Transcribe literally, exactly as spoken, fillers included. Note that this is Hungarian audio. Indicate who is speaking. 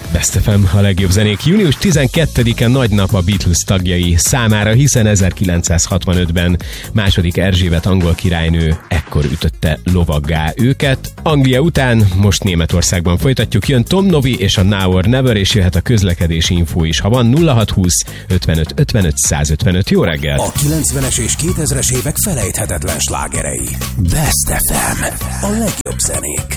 Speaker 1: Best ef em, a legjobb zenék. június tizenkettedike nagy nap a Beatles tagjai számára, hiszen ezerkilencszázhatvanötben második Erzsébet angol királynő ekkor ütötte lovaggá őket. Anglia után most Németországban folytatjuk. Jön Tom Novi és a Now or Never, és jöhet a közlekedési infó is. Ha van nulla hat húsz ötvenöt ötvenöt százötvenöt. Jó reggel!
Speaker 2: A kilencvenes és kétezres évek felejthetetlen slágerei. Best ef em, a legjobb zenék.